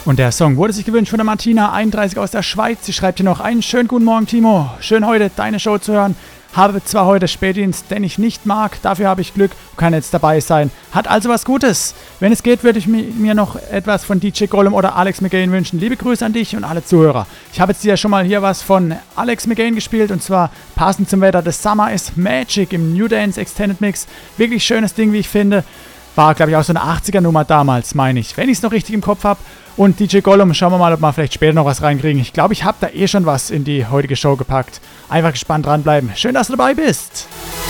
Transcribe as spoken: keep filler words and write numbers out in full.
Und der Song wurde sich gewünscht von der Martina, einunddreißig aus der Schweiz. Sie schreibt hier noch einen schönen guten Morgen, Timo. Schön heute deine Show zu hören. Habe zwar heute Spätdienst, den ich nicht mag, dafür habe ich Glück und kann jetzt dabei sein. Hat also was Gutes. Wenn es geht, würde ich mir noch etwas von D J Gollum oder Alex McGain wünschen. Liebe Grüße an dich und alle Zuhörer. Ich habe jetzt hier schon mal hier was von Alex McGain gespielt und zwar passend zum Wetter. The Summer is Magic im New Dance Extended Mix. Wirklich schönes Ding, wie ich finde. War, glaube ich, auch so eine achtziger-Nummer damals, meine ich. Wenn ich es noch richtig im Kopf habe. Und D J Gollum, schauen wir mal, ob wir vielleicht später noch was reinkriegen. Ich glaube, ich habe da eh schon was in die heutige Show gepackt. Einfach gespannt dranbleiben. Schön, dass du dabei bist.